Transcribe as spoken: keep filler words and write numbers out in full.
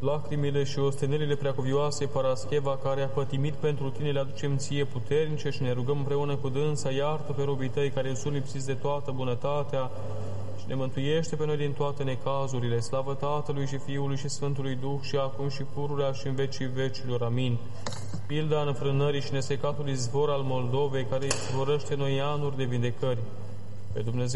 lacrimile și ostenelile preacuvioasei Parascheva, care a pătimit pentru tine, le aducem ție puternice și ne rugăm împreună cu dânsa, iartă pe robii tăi care sunt lipsiți de toată bunătatea și ne mântuiește pe noi din toate necazurile. Slavă Tatălui și Fiului și Sfântului Duh și acum și pururea și în vecii vecilor. Amin. Pilda înfrânării și nesecatului izvor al Moldovei, care izvorăște noi anuri de vindecări. Pe Dumnezeu